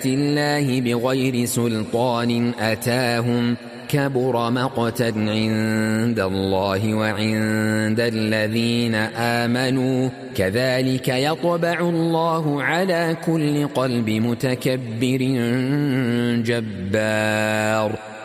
الله بغير سلطان أتاهم كبر مقتا عند الله وعند الذين آمنوا كذلك يطبع الله على كل قلب متكبر جبار.